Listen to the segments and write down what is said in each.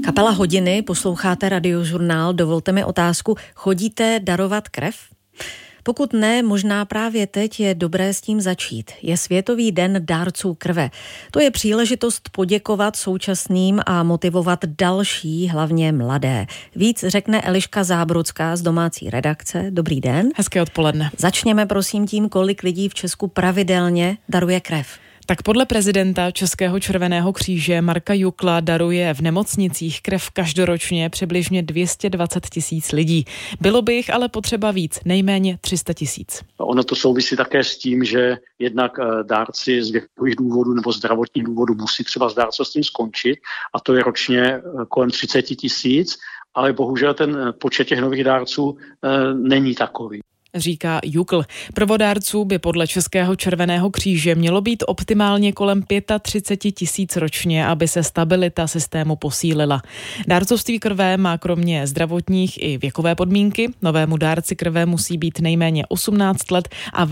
Kapela Hodiny, posloucháte Radiožurnál, dovolte mi otázku, chodíte darovat krev? Pokud ne, možná právě teď je dobré s tím začít. Je Světový den dárců krve. To je příležitost poděkovat současným a motivovat další, hlavně mladé. Víc řekne Eliška Zábrodská z domácí redakce. Dobrý den. Hezké odpoledne. Začněme prosím tím, kolik lidí v Česku pravidelně daruje krev. Tak podle prezidenta Českého červeného kříže Marka Jukla daruje v nemocnicích krev každoročně přibližně 220 000 lidí. Bylo by jich ale potřeba víc, nejméně 300 000. Ono to souvisí také s tím, že jednak dárci z věkových důvodů nebo zdravotních důvodů musí třeba s dárcovstvím skončit a to je ročně kolem 30 000, ale bohužel ten počet těch nových dárců není takový. Říká Jukl. Prvodárců by podle Českého červeného kříže mělo být optimálně kolem 35 000 ročně, aby se stabilita systému posílila. Dárcovství krve má kromě zdravotních i věkové podmínky. Novému dárci krve musí být nejméně 18 let a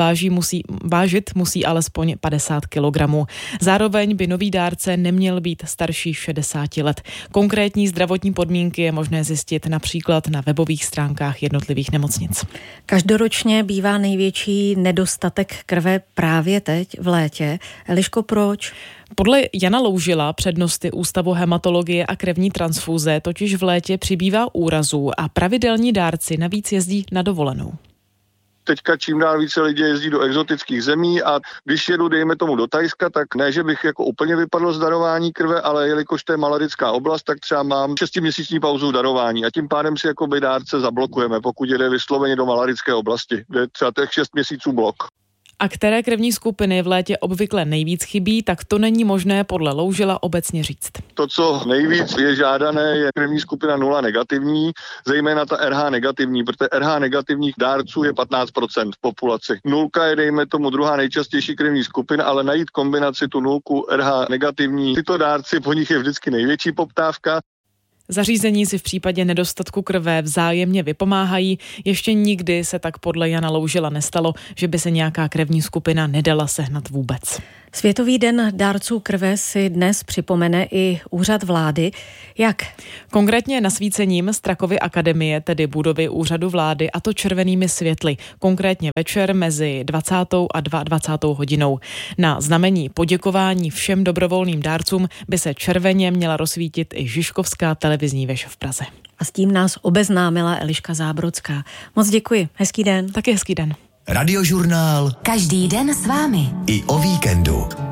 vážit musí alespoň 50 kg. Zároveň by nový dárce neměl být starší 60 let. Konkrétní zdravotní podmínky je možné zjistit například na webových stránkách jednotlivých nemocnic. Každoročně bývá největší nedostatek krve právě teď v létě. Eliško, proč? Podle Jana Loužila, přednosty Ústavu hematologie a krevní transfúze, totiž v létě přibývá úrazů a pravidelní dárci navíc jezdí na dovolenou. Teďka čím dál více lidí jezdí do exotických zemí a když jedu, dejme tomu, do Thajska, tak ne, že bych jako úplně vypadl z darování krve, ale jelikož to je malarická oblast, tak třeba mám 6měsíční pauzu v darování a tím pádem si jakoby dárce zablokujeme, pokud jede vysloveně do malarické oblasti, kde je třeba těch 6 měsíců blok. A které krevní skupiny v létě obvykle nejvíc chybí, tak to není možné podle Loužila obecně říct. To, co nejvíc je žádané, je krevní skupina 0 negativní, zejména ta RH negativní, protože RH negativních dárců je 15% v populaci. 0 je, dejme tomu, druhá nejčastější krevní skupina, ale najít kombinaci tu 0 RH negativní, tyto dárci, po nich je vždycky největší poptávka. Zařízení si v případě nedostatku krve vzájemně vypomáhají. Ještě nikdy se tak podle Jana Loužila nestalo, že by se nějaká krevní skupina nedala sehnat vůbec. Světový den dárců krve si dnes připomene i úřad vlády. Jak? Konkrétně nasvícením Strakovy akademie, tedy budovy úřadu vlády, a to červenými světly. Konkrétně večer mezi 20. a 22. hodinou. Na znamení poděkování všem dobrovolným dárcům by se červeně měla rozsvítit i Žižkovská televizní věž v Praze. A s tím nás obeznámila Eliška Zábrodská. Moc děkuji. Hezký den. Taky hezký den. Radiožurnál. Každý den s vámi. I o víkendu.